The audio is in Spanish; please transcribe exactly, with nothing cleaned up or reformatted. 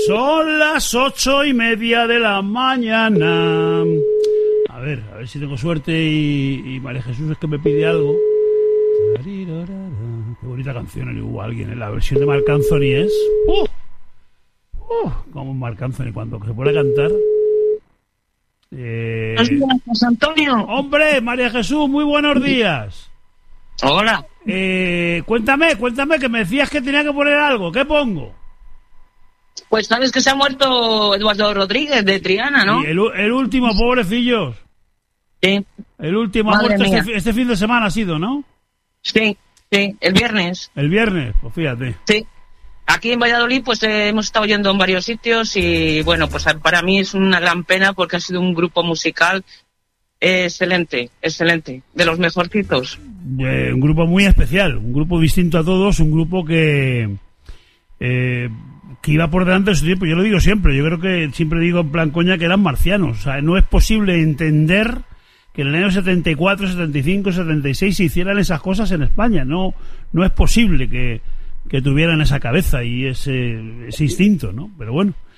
Son las ocho y media de la mañana. A ver, a ver si tengo suerte y, y María Jesús es que me pide algo. Qué bonita canción, el hubo alguien, en la versión de Marc Anthony es... ¡Uh! ¡Uh! Como Marc Anthony cuando se pone a cantar. Eh... José Antonio. Hombre, María Jesús, muy buenos días. Hola. Eh, cuéntame, cuéntame, que me decías que tenía que poner algo. ¿Qué pongo? Pues sabes que se ha muerto Eduardo Rodríguez de Triana, ¿no? Y el, el último, pobrecillos. Sí. El último ha muerto este, este fin de semana ha sido, ¿no? Sí, sí, el viernes. El viernes, pues fíjate. Sí. Aquí en Valladolid pues eh, hemos estado yendo en varios sitios y bueno, pues para mí es una gran pena porque ha sido un grupo musical eh, excelente, excelente, de los mejorcitos. Eh, un grupo muy especial, un grupo distinto a todos, un grupo que eh, que iba por delante de su tiempo. Yo lo digo siempre, yo creo que siempre digo en plan coña que eran marcianos. O sea, no es posible entender que en el año setenta y cuatro, setenta y cinco, setenta y seis se hicieran esas cosas en España. No, no es posible que, que tuvieran esa cabeza y ese, ese instinto, ¿no? Pero bueno.